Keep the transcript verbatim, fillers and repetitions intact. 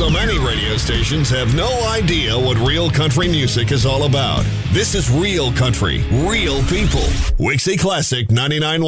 So many radio stations have no idea what real country music is all about. This is real country, real people. Wixie Classic ninety-nine point one.